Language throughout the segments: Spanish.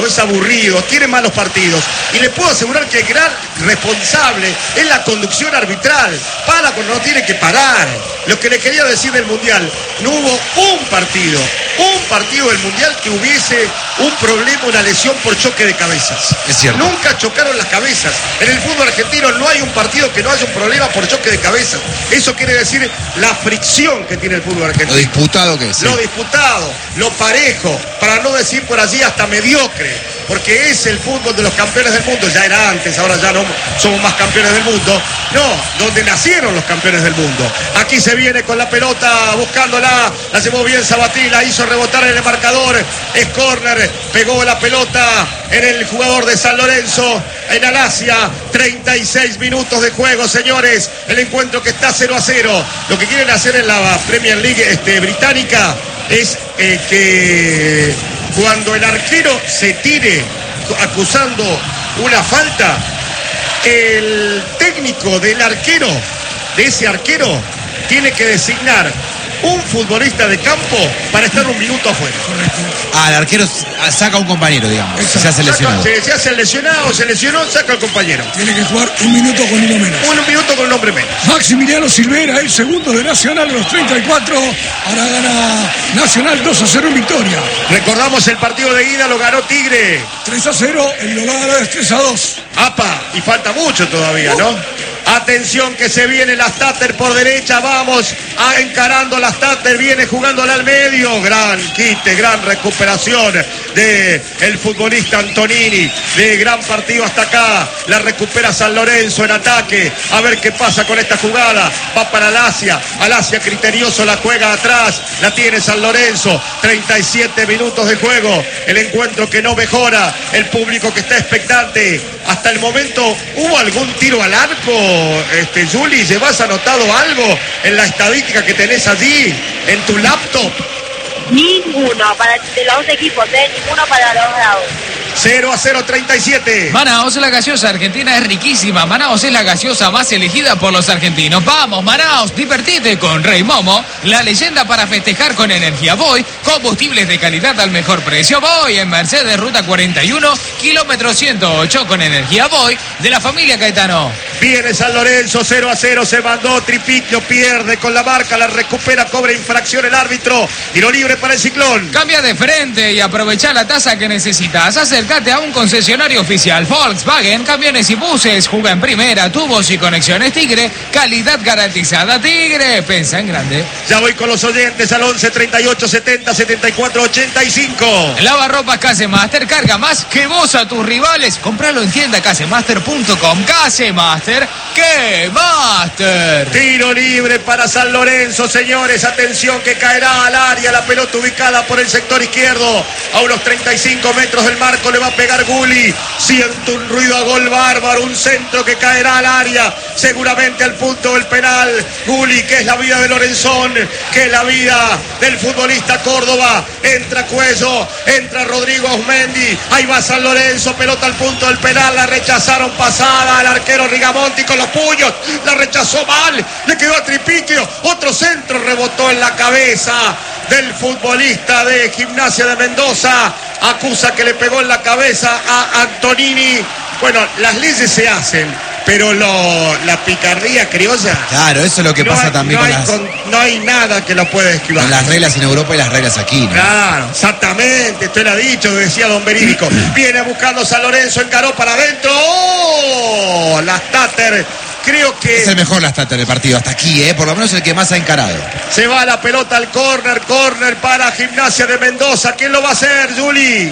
es aburrido, tiene malos partidos. Y le puedo asegurar que el gran responsable es la conducción arbitral. Para cuando no tiene que parar. Lo que le quería decir del Mundial, no hubo un partido del Mundial que hubiese un problema, una lesión por choque de cabezas. Es cierto. Nunca chocaron las cabezas. En el fútbol argentino no hay un partido que no haya un problema por choque de cabezas. Eso quiere decir la fricción que tiene el fútbol argentino. Lo disputado que es. Lo disputado, lo parejo, para no decir por allí hasta mediocre. Porque es el fútbol de los campeones del mundo. Ya era antes, ahora ya no somos más campeones del mundo. No, donde nacieron los campeones del mundo. Aquí se viene con la pelota, buscándola. La llevó bien Sabatini, la hizo rebotar en el marcador. Es córner, pegó la pelota en el jugador de San Lorenzo, en Alasia. 36 minutos de juego, señores. El encuentro que está 0-0. Lo que quieren hacer en la Premier League británica es que cuando el arquero se tire acusando una falta, el técnico del arquero, de ese arquero, tiene que designar un futbolista de campo para estar un minuto afuera. Correcto. El arquero saca a un compañero, digamos. Exacto. Se hace lesionado. Se hace lesionado, se lesionó, saca al compañero. Tiene que jugar un minuto con uno menos. Un minuto con un hombre menos. Maximiliano Silvera, el segundo de Nacional a los 34. Ahora gana Nacional 2-0 en victoria. Recordamos el partido de ida, lo ganó Tigre. 3-0, el logrado es 3-2. ¡Apa! Y falta mucho todavía, ¿no? Atención que se viene la Stater por derecha, vamos encarando la Stater, viene jugándola al medio, gran quite, gran recuperación de el futbolista Antonini, de gran partido hasta acá, la recupera San Lorenzo en ataque, a ver qué pasa con esta jugada, va para Alasia criterioso, la juega atrás, la tiene San Lorenzo, 37 minutos de juego, el encuentro que no mejora, el público que está expectante, hasta el momento, ¿hubo algún tiro al arco? Juli, ¿llevas anotado algo en la estadística que tenés allí en tu laptop? Ninguno para de los dos equipos, ninguno para los lados. 0-0, 37. Manaos, la gaseosa argentina es riquísima. Manaos es la gaseosa más elegida por los argentinos. Vamos, Manaos, divertite con Rey Momo, la leyenda para festejar con energía Voy, combustibles de calidad al mejor precio. Voy en Mercedes, ruta 41, kilómetro 108 con energía Voy de la familia Caetano. Viene San Lorenzo, 0-0, se mandó Tripiquio, pierde con la marca, la recupera, cobra infracción el árbitro. Tiro libre para el Ciclón. Cambia de frente y aprovecha la tasa que necesitas. Acércate a un concesionario oficial Volkswagen, camiones y buses. Juega en primera, tubos y conexiones Tigre. Calidad garantizada Tigre. Pensa en grande. Ya voy con los oyentes al 11 38 70 74 85. Lavarropas Casemaster, carga más que vos a tus rivales. Compralo en tienda casemaster.com. Casemaster, ¡qué master! Tiro libre para San Lorenzo, señores. Atención que caerá al área. La pelota ubicada por el sector izquierdo. A unos 35 metros del marco le va a pegar Gulli. Siente un ruido a gol bárbaro. Un centro que caerá al área. Seguramente al punto del penal. Gulli, que es la vida de Lorenzón. Que es la vida del futbolista Córdoba. Entra Cuello. Entra Rodrigo Osmendi. Ahí va San Lorenzo. Pelota al punto del penal. La rechazaron pasada al arquero Rigamonti con los puños. La rechazó mal. Le quedó a Tripiquio. Otro centro rebotó en la cabeza del futbolista de Gimnasia de Mendoza. Acusa que le pegó en la cabeza a Antonini. Bueno, las leyes se hacen, pero la picardía criolla. Claro, eso es lo que pasa también no hay nada que lo pueda esquivar. con las reglas en Europa y las reglas aquí, ¿no? Claro, exactamente, usted lo ha dicho, decía don Verídico. Viene buscando San Lorenzo, encaró para adentro. ¡Oh! La Stater, creo que Es el mejor la Stater del partido, hasta aquí, por lo menos el que más ha encarado. se va la pelota al córner para Gimnasia de Mendoza. ¿Quién lo va a hacer, Juli?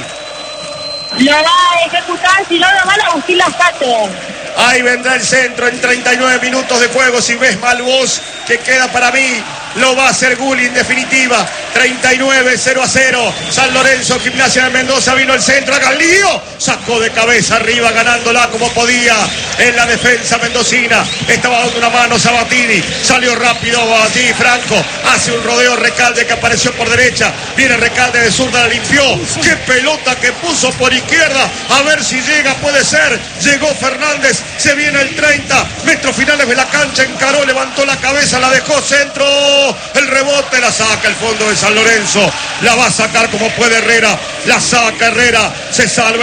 Lo va a ejecutar, si no lo van a buscar las Stater. Ahí vendrá el centro en 39 minutos de juego. Si ves mal vos, que queda para mí, lo va a hacer Gulli en definitiva. 39, 0-0. San Lorenzo, Gimnasia de Mendoza, vino el centro, haga el lío. Sacó de cabeza arriba, ganándola como podía en la defensa mendocina. Estaba dando una mano Sabatini. Salió rápido allí Franco. Hace un rodeo Recalde que apareció por derecha. Viene Recalde de zurda, la limpió. Qué pelota que puso por izquierda. A ver si llega, puede ser. Llegó Fernández. Se viene el 30. Metros finales de la cancha. Encaró, levantó la cabeza, la dejó centro. El rebote la saca el fondo de San Lorenzo. La va a sacar como puede Herrera. La saca Herrera. Se salva.